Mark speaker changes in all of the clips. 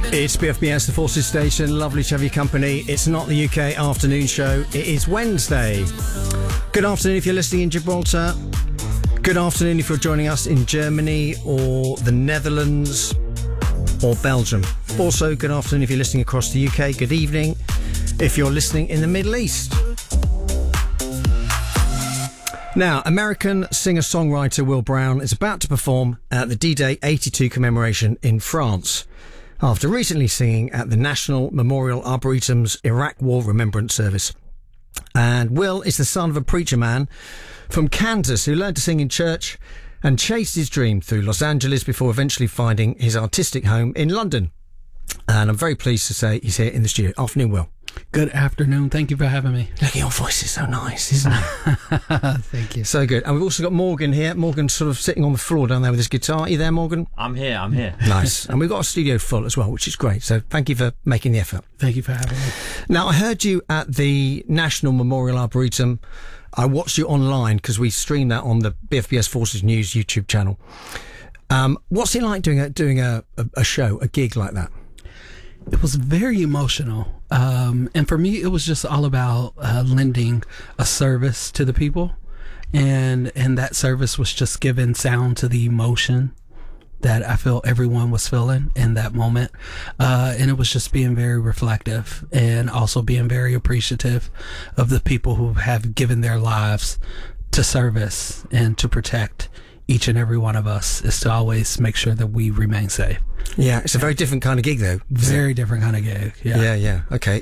Speaker 1: It's BFBS, the Forces Station. Lovely to have your company. It's not the UK afternoon show. It is Wednesday. Good afternoon if you're listening in Gibraltar. Good afternoon if you're joining us in Germany or the Netherlands or Belgium. Also, good afternoon if you're listening across the UK. Good evening if you're listening in the Middle East. Now, American singer-songwriter Will Brown is about to perform at the D-Day 82 commemoration in France, after recently singing at the National Memorial Arboretum's Iraq War Remembrance Service. And Will is the son of a preacher man from Kansas who learned to sing in church and chased his dream through Los Angeles before eventually finding his artistic home in London. And I'm very pleased to say he's here in the studio. Afternoon, Will.
Speaker 2: Good afternoon. Thank you for having me.
Speaker 1: Look, your voice is so nice, isn't it?
Speaker 2: Thank you.
Speaker 1: So good. And we've also got Morgan here. Morgan's sort of sitting on the floor down there with his guitar. Are you there, Morgan?
Speaker 3: I'm here.
Speaker 1: Nice. And we've got a studio full as well, which is great. So thank you for making the effort.
Speaker 2: Thank you for having me.
Speaker 1: Now, I heard you at the National Memorial Arboretum. I watched you online because we streamed that on the BFBS Forces News YouTube channel. What's it like doing a show, a gig like that?
Speaker 2: It was very emotional. And for me, it was just all about lending a service to the people. And that service was just giving sound to the emotion that I felt everyone was feeling in that moment. And it was just being very reflective and also being very appreciative of the people who have given their lives to service and to protect each and every one of us, is to always make sure that we remain safe.
Speaker 1: Yeah, it's a very different kind of gig, though.
Speaker 2: Very different kind of gig.
Speaker 1: Yeah. Okay.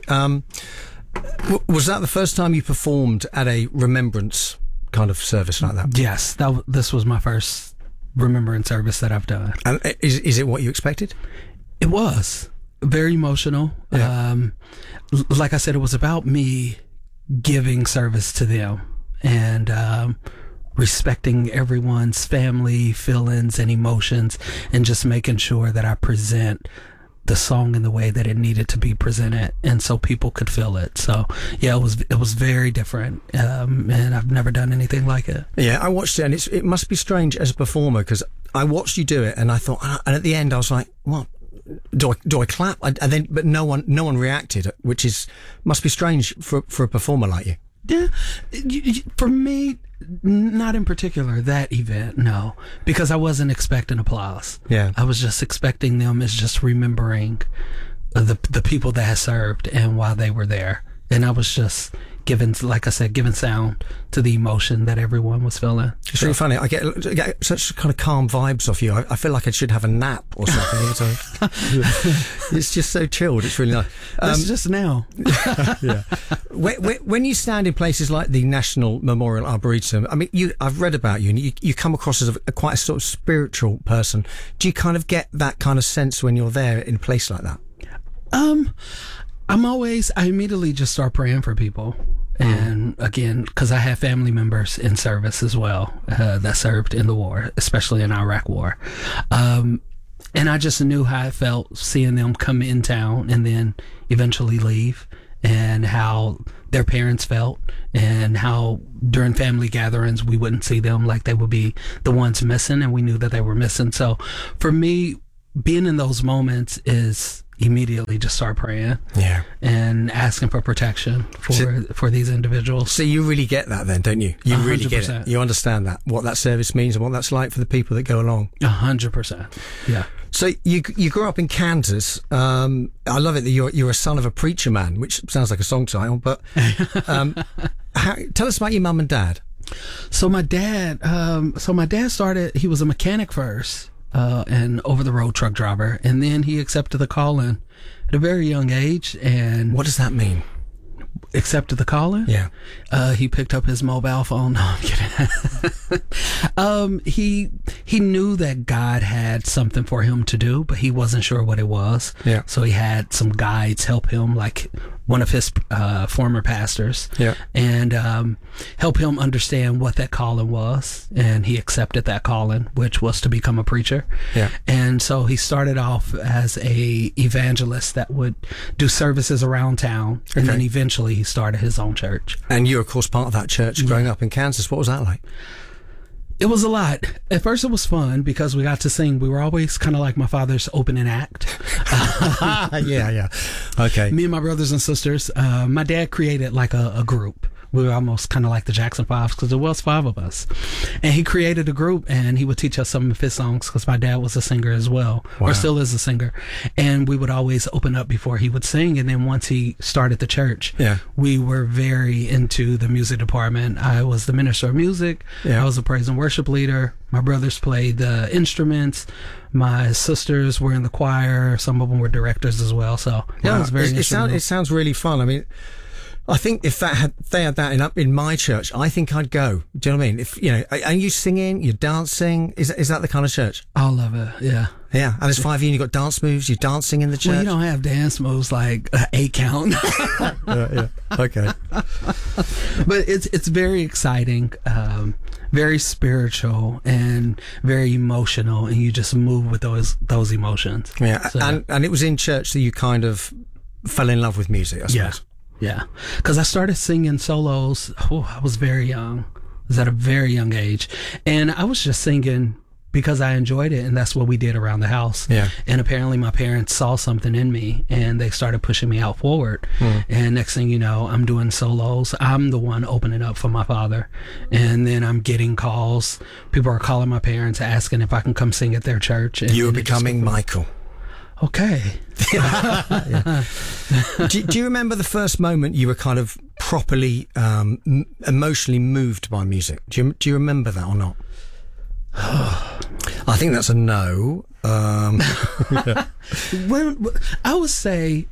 Speaker 1: Was that the first time you performed at a remembrance kind of service like that?
Speaker 2: Yes, this was my first remembrance service that I've done.
Speaker 1: And is it what you expected?
Speaker 2: It was very emotional.
Speaker 1: Yeah.
Speaker 2: Like I said, it was about me giving service to them and respecting everyone's family, feelings, and emotions, and just making sure that I present the song in the way that it needed to be presented, and so people could feel it. So yeah, it was very different, and I've never done anything like it. Yeah,
Speaker 1: I watched it, and it must be strange as a performer, because I watched you do it, and I thought, and at the end I was like, what? Do I clap? But no one reacted, which must be strange for a performer like you.
Speaker 2: Yeah, for me, not in particular that event, no, because I wasn't expecting applause.
Speaker 1: Yeah,
Speaker 2: I was just expecting them as just remembering the people that had served and why they were there, and I was just giving sound to the emotion that everyone was feeling.
Speaker 1: It's really funny. I get such kind of calm vibes off you. I feel like I should have a nap or something. It's just so chilled. It's really nice.
Speaker 2: That's just now.
Speaker 1: Yeah. When you stand in places like the National Memorial Arboretum, I mean, I've read about you, and you come across as quite a sort of spiritual person. Do you kind of get that kind of sense when you're there in a place like that?
Speaker 2: I immediately just start praying for people. And again, because I have family members in service as well that served in the war, especially in Iraq War. And I just knew how I felt seeing them come in town and then eventually leave, and how their parents felt, and how during family gatherings we wouldn't see them, like they would be the ones missing, and we knew that they were missing. So for me, being in those moments is immediately just start praying, and asking for protection for these individuals.
Speaker 1: So you really get that then, don't you? You 100%. Really get it. You understand what that service means and what that's like for the people that go along.
Speaker 2: 100%. Yeah.
Speaker 1: So you grew up in Kansas. I love it that you're a son of a preacher man, which sounds like a song title. But tell us about your mum and dad.
Speaker 2: So my dad started. He was a mechanic first. And over-the-road truck driver, and then he accepted the calling at a very young age. And
Speaker 1: what does that mean?
Speaker 2: Accepted the calling?
Speaker 1: Yeah.
Speaker 2: He picked up his mobile phone. No, I'm kidding. He knew that God had something for him to do, but he wasn't sure what it was.
Speaker 1: Yeah.
Speaker 2: So he had some guides help him, like one of his former pastors, and help him understand what that calling was. And he accepted that calling, which was to become a preacher.
Speaker 1: Yeah.
Speaker 2: And so he started off as a evangelist that would do services around town, and then eventually he started his own church.
Speaker 1: And you're, of course, part of that church growing up in Kansas. What was that like?
Speaker 2: It was a lot. At first it was fun because we got to sing. We were always kind of like my father's opening act.
Speaker 1: Yeah. Okay.
Speaker 2: Me and my brothers and sisters, my dad created like a group. We were almost kind of like the Jackson Fives because there was 5 of us. And he created a group and he would teach us some of his songs because my dad was a singer as well,
Speaker 1: Wow.
Speaker 2: or still is a singer. And we would always open up before he would sing. And then once he started the church,
Speaker 1: Yeah.
Speaker 2: we were very into the music department. I was the minister of music.
Speaker 1: Yeah.
Speaker 2: I was a praise and worship leader. My brothers played the instruments. My sisters were in the choir. Some of them were directors as well. So yeah,
Speaker 1: Wow.
Speaker 2: it was very
Speaker 1: It sounds really fun. I mean, I think if they had that in my church, I think I'd go. Do you know what I mean? If are you singing, you're dancing? Is that the kind of church?
Speaker 2: all of it. Yeah.
Speaker 1: Yeah, and there's 5 of you, and you've got dance moves. You're dancing in the church.
Speaker 2: Well, you don't have dance moves like 8 count,
Speaker 1: Yeah. Okay.
Speaker 2: but it's very exciting, very spiritual, and very emotional, and you just move with those emotions.
Speaker 1: Yeah,
Speaker 2: So,
Speaker 1: and it was in church that you kind of fell in love with music, I suppose.
Speaker 2: yeah, because I started singing solos. I was very young. I was at a very young age, and I was just singing because I enjoyed it, and that's what we did around the house.
Speaker 1: Yeah.
Speaker 2: And apparently my parents saw something in me and they started pushing me out forward. And next thing you know, I'm doing solos. I'm the one opening up for my father. And then I'm getting calls. People are calling my parents asking if I can come sing at their church. And
Speaker 1: You were
Speaker 2: then it just
Speaker 1: becoming
Speaker 2: goes,
Speaker 1: Michael.
Speaker 2: okay.
Speaker 1: Do you remember the first moment you were kind of properly emotionally moved by music? Do you remember that or not? I think that's a no.
Speaker 2: When I would say,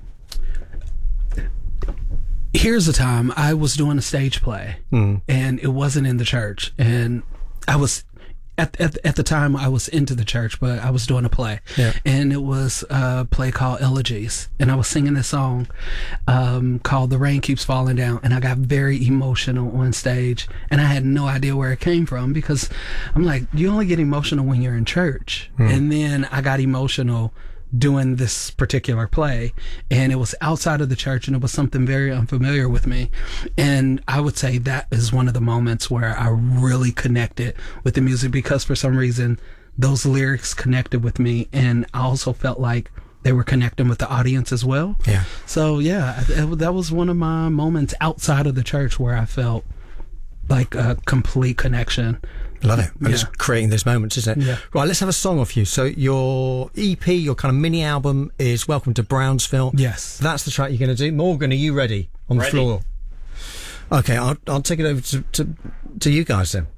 Speaker 2: here's a time I was doing a stage play, and it wasn't in the church, and I was at the time I was into the church, but I was doing a play, and it was a play called Elegies, and I was singing this song called "The Rain Keeps Falling Down," and I got very emotional on stage, and I had no idea where it came from because I'm like, you only get emotional when you're in church, and then I got emotional doing this particular play, and it was outside of the church, and it was something very unfamiliar with me. And I would say that is one of the moments where I really connected with the music, because for some reason those lyrics connected with me, and I also felt like they were connecting with the audience as well.
Speaker 1: Yeah.
Speaker 2: So yeah, that was one of my moments outside of the church where I felt like a complete connection.
Speaker 1: Love it. And it's creating those moments, isn't it?
Speaker 2: Yeah.
Speaker 1: Right, let's have a song off you. So your EP, your kind of mini album is Welcome to Brownsville.
Speaker 2: Yes.
Speaker 1: That's the track you're going to do. Morgan, are you ready on the floor? Okay, I'll take it over to you guys then.